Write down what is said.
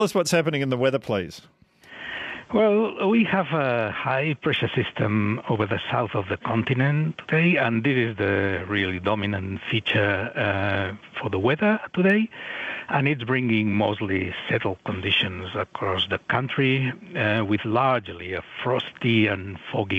Tell us what's happening in the weather, please. Well, we have a high pressure system over the south of the continent today, and this is the really dominant feature for the weather today. And it's bringing mostly settled conditions across the country with largely a frosty and foggy